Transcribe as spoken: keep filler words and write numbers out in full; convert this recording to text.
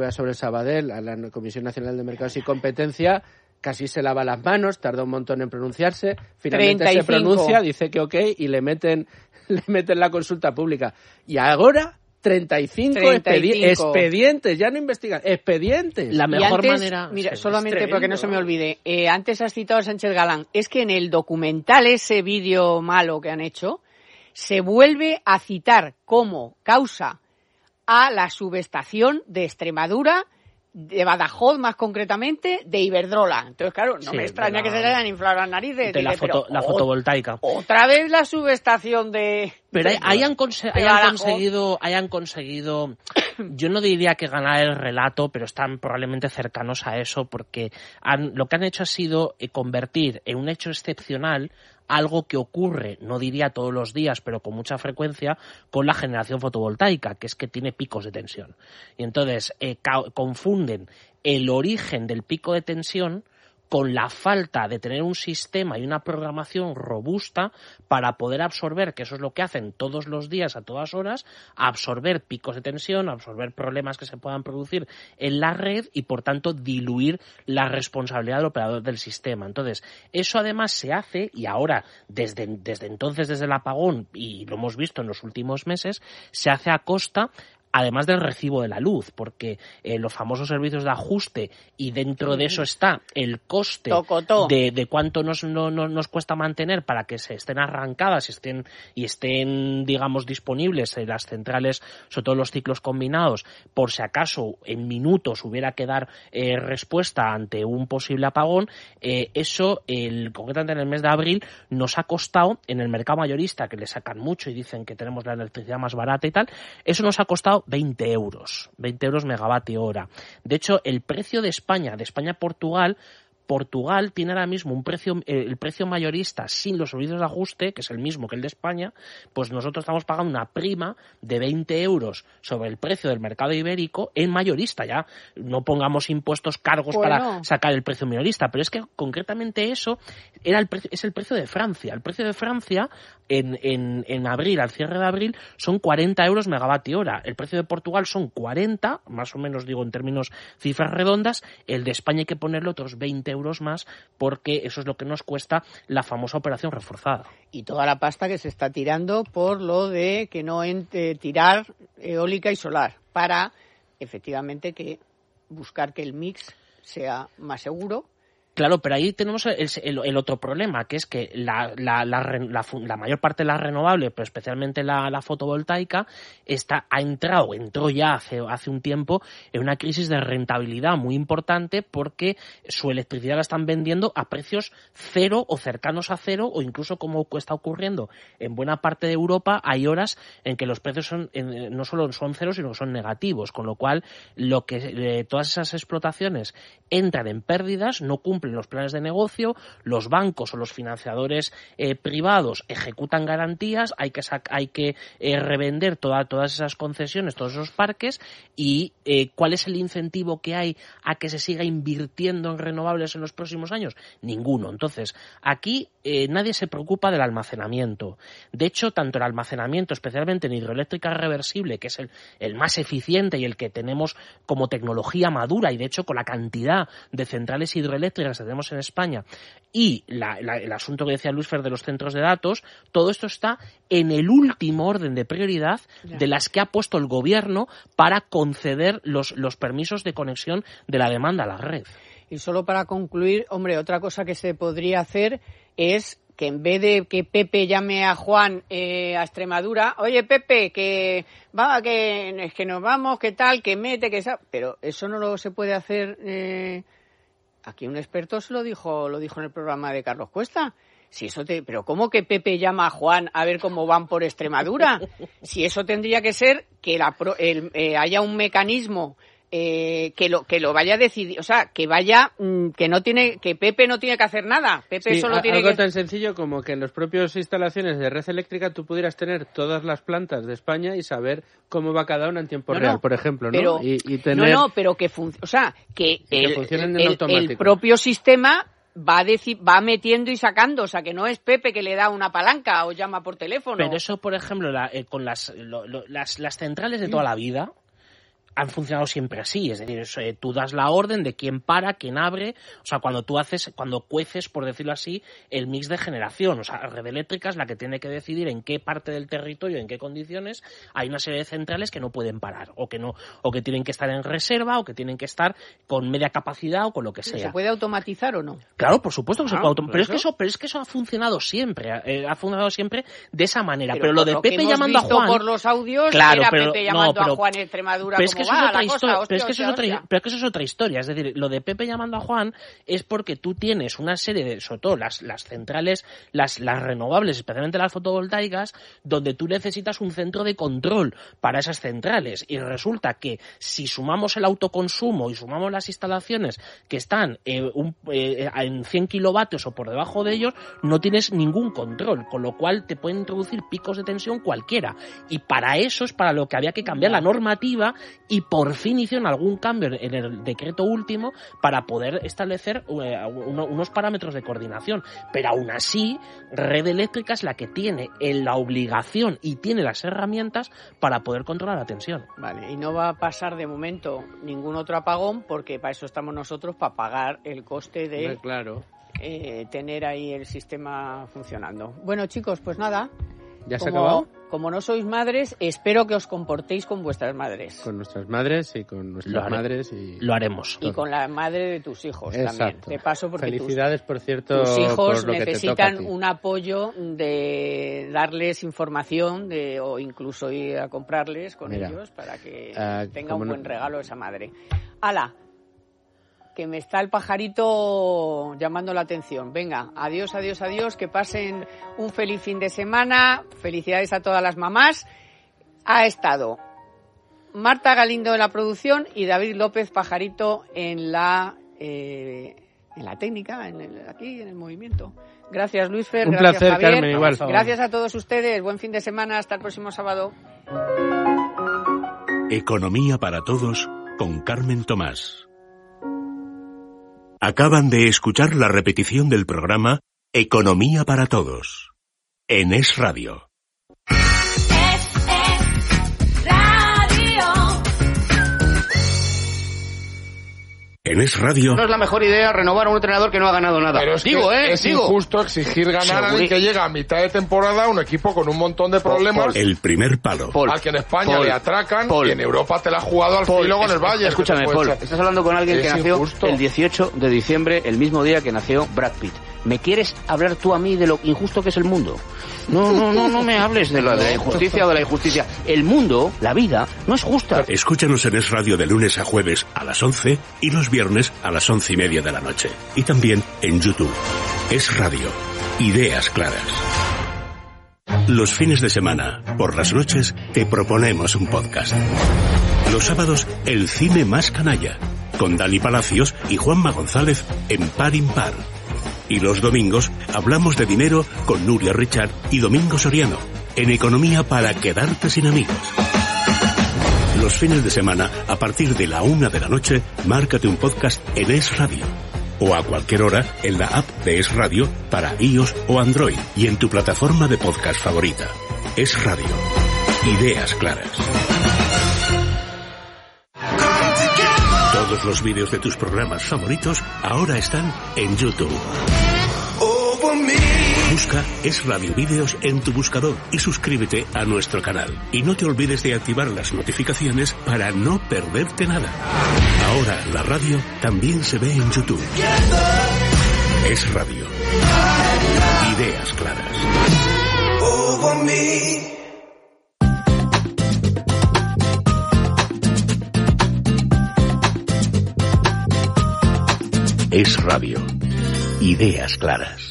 vea sobre Sabadell, a la Comisión Nacional de Mercados y Competencia, casi se lava las manos, tarda un montón en pronunciarse, finalmente treinta y cinco. Se pronuncia, dice que ok, y le meten, le meten la consulta pública. Y ahora... treinta y cinco, treinta y cinco. Expedi- expedientes, ya no investigan, expedientes. La mejor antes, manera... Mira, sí, solamente porque no se me olvide, eh, antes has citado a Sánchez Galán, es que en el documental, ese vídeo malo que han hecho, se vuelve a citar como causa a la subestación de Extremadura, de Badajoz más concretamente, de Iberdrola. Entonces, claro, no Sí, me extraña la, que se le hayan inflado las narices. De la, Dice, foto, la fotovoltaica. Otra vez la subestación de... Pero de, hayan, conse- de hayan conseguido, hayan conseguido, yo no diría que ganar el relato, pero están probablemente cercanos a eso, porque han, lo que han hecho ha sido eh, convertir en un hecho excepcional algo que ocurre, no diría todos los días, pero con mucha frecuencia, con la generación fotovoltaica, que es que tiene picos de tensión. Y entonces eh, ca- confunden el origen del pico de tensión con la falta de tener un sistema y una programación robusta para poder absorber, que eso es lo que hacen todos los días, a todas horas, absorber picos de tensión, absorber problemas que se puedan producir en la red y, por tanto, diluir la responsabilidad del operador del sistema. Entonces, eso además se hace, y ahora, desde, desde entonces, desde el apagón, y lo hemos visto en los últimos meses, se hace a costa además del recibo de la luz, porque eh, los famosos servicios de ajuste, y dentro de eso está el coste de, de cuánto nos, no, no, nos cuesta mantener para que se estén arrancadas y estén, y estén, digamos, disponibles en las centrales, sobre todo los ciclos combinados, por si acaso en minutos hubiera que dar eh, respuesta ante un posible apagón. Eh, eso, el, concretamente en el mes de abril, nos ha costado, en el mercado mayorista, que le sacan mucho y dicen que tenemos la electricidad más barata y tal, eso nos ha costado veinte euros, veinte euros megavatio hora. De hecho, el precio de España, de España a Portugal, Portugal tiene ahora mismo un precio, eh, el precio mayorista sin los servicios de ajuste, que es el mismo que el de España, pues nosotros estamos pagando una prima de veinte euros sobre el precio del mercado ibérico en mayorista. Ya no pongamos impuestos, cargos bueno. para sacar el precio minorista, pero es que concretamente eso era el precio, es el precio de Francia. El precio de Francia en, en, en abril, al cierre de abril, son cuarenta euros megavatio hora. El precio de Portugal son cuarenta, más o menos digo en términos cifras redondas. El de España hay que ponerle otros veinte euros más, porque eso es lo que nos cuesta la famosa operación reforzada. Y toda la pasta que se está tirando por lo de que no entre tirar eólica y solar, para efectivamente que buscar que el mix sea más seguro. Claro, pero ahí tenemos el, el, el otro problema, que es que la, la, la, la, la mayor parte de las renovables, pero especialmente la, la fotovoltaica, está, ha entrado, entró ya hace, hace un tiempo en una crisis de rentabilidad muy importante, porque su electricidad la están vendiendo a precios cero o cercanos a cero, o incluso, como está ocurriendo en buena parte de Europa, hay horas en que los precios son en, no solo son cero, sino que son negativos, con lo cual lo que eh, todas esas explotaciones entran en pérdidas, no cumplen los planes de negocio, los bancos o los financiadores eh, privados ejecutan garantías, hay que sac- hay que eh, revender toda, todas esas concesiones, todos esos parques, y eh, ¿cuál es el incentivo que hay a que se siga invirtiendo en renovables en los próximos años? Ninguno. Entonces, aquí eh, nadie se preocupa del almacenamiento. De hecho, tanto el almacenamiento, especialmente en hidroeléctrica reversible, que es el, el más eficiente y el que tenemos como tecnología madura, y de hecho con la cantidad de centrales hidroeléctricas que tenemos en España, y la, la, el asunto que decía Luis Fer de los centros de datos, todo esto está en el último orden de prioridad de las que ha puesto el gobierno para conceder los, los permisos de conexión de la demanda a la red. Y solo para concluir, hombre, otra cosa que se podría hacer es que en vez de que Pepe llame a Juan eh, a Extremadura, oye Pepe, que va, que es que nos vamos, que tal, que mete, que sa... pero eso no lo se puede hacer. Eh... Aquí un experto se lo dijo, lo dijo en el programa de Carlos Cuesta. Si eso te, pero ¿cómo que Pepe llama a Juan a ver cómo van por Extremadura? Si eso tendría que ser que la, el, eh, haya un mecanismo eh, que lo que lo vaya a decidir, o sea, que vaya, mmm, que no tiene, que Pepe no tiene que hacer nada. Pepe sí, solo a, tiene algo que... tan sencillo como que en las propias instalaciones de red eléctrica tú pudieras tener todas las plantas de España y saber cómo va cada una en tiempo no, real, no, por ejemplo, ¿no? Pero, y, y tener... No, no, pero que funcione, o sea, que, sí, el, que funcionen el, en automático. El propio sistema va deci- va metiendo y sacando, o sea, que no es Pepe que le da una palanca o llama por teléfono. Pero eso, por ejemplo, la, eh, con las, lo, lo, las, las centrales de toda la vida, han funcionado siempre así, es decir, eso, eh, tú das la orden de quién para, quién abre, o sea, cuando tú haces, cuando cueces, por decirlo así, el mix de generación, o sea, Red Eléctrica es la que tiene que decidir en qué parte del territorio, en qué condiciones, hay una serie de centrales que no pueden parar, o que no, o que tienen que estar en reserva, o que tienen que estar con media capacidad, o con lo que sea. ¿Se puede automatizar o no? Claro, por supuesto que ah, se puede automatizar, pero es que eso, pero es que eso ha funcionado siempre, eh, ha funcionado siempre de esa manera, pero, pero lo de lo Pepe llamando a Juan, por los audios, claro, era pero, Pepe llamando no, pero, a Juan en Extremadura, pero es que como eso va es otra la historia, cosa, pero es que eso es hostia, otra, pero es que eso es otra historia, es decir, lo de Pepe llamando a Juan es porque tú tienes una serie de, sobre todo las, las centrales, las, las renovables, especialmente las fotovoltaicas, donde tú necesitas un centro de control para esas centrales, y resulta que si sumamos el autoconsumo y sumamos las instalaciones que están eh, un, eh, en cien kilovatios o por debajo de ellos, no tienes ningún control, con lo cual te pueden introducir picos de tensión cualquiera, y para eso es para lo que había que cambiar la normativa, y por fin hicieron algún cambio en el decreto último para poder establecer uh, uno, unos parámetros de coordinación, pero aún así Red Eléctrica es la que tiene la obligación y tiene las herramientas para poder controlar la tensión. Vale, y no va a pasar de momento ningún otro apagón, porque para eso estamos nosotros, para pagar el coste de Hombre, claro. eh, tener ahí el sistema funcionando. Bueno, chicos, pues nada. ¿Ya se ha como, acabado? Como no sois madres, espero que os comportéis con vuestras madres. Con nuestras madres y con nuestras madres. y Lo haremos. Y con la madre de tus hijos. Exacto. También. De paso, porque felicidades, tus, por cierto, tus hijos por lo necesitan que te toca a ti. un apoyo de darles información de, o incluso ir a comprarles con Mira, ellos para que uh, tenga un no... buen regalo esa madre. ¡Hala! Que me está el pajarito llamando la atención. Venga, adiós, adiós, adiós, que pasen un feliz fin de semana. Felicidades a todas las mamás. Ha estado Marta Galindo en la producción y David López Pajarito en la eh, en la técnica, en el, aquí en el movimiento. Gracias, Luisfer. Un Gracias, placer, Javier. Carmen, igual. Gracias a todos ustedes. Buen fin de semana. Hasta el próximo sábado. Economía para todos con Carmen Tomás. Acaban de escuchar la repetición del programa Economía para Todos, en Es Radio. En Es Radio. No es la mejor idea renovar a un entrenador que no ha ganado nada. Pero es digo, que ¿eh? es digo. injusto exigir ganar Seguri- a alguien que llega a mitad de temporada a un equipo con un montón de problemas. El primer palo. Paul, al que en España Paul, le atracan Paul, y en Europa te la ha jugado al Paul, filo con es- el Bayern. Escúchame, Paul, estás hablando con alguien Es que nació injusto. el dieciocho de diciembre, el mismo día que nació Brad Pitt. ¿Me quieres hablar tú a mí de lo injusto que es el mundo? No, no, no, no me hables de la, de la injusticia o de la injusticia. El mundo, la vida, no es justa. Escúchanos en Es Radio de lunes a jueves a las once y los viernes a las once y media de la noche. Y también en YouTube. Es Radio. Ideas claras. Los fines de semana, por las noches, te proponemos un podcast. Los sábados, el cine más canalla, con Dani Palacios y Juanma González en Par Impar. Y los domingos, hablamos de dinero con Nuria Richard y Domingo Soriano, en Economía para quedarte sin amigos. Los fines de semana, a partir de la una de la noche, márcate un podcast en Es Radio. O a cualquier hora en la app de Es Radio para iOS o Android y en tu plataforma de podcast favorita. Es Radio. Ideas claras. Todos los vídeos de tus programas favoritos ahora están en YouTube. Busca Es Radio Vídeos en tu buscador y suscríbete a nuestro canal. Y no te olvides de activar las notificaciones para no perderte nada. Ahora la radio también se ve en YouTube. Es Radio. Ideas claras. Es Radio. Ideas claras.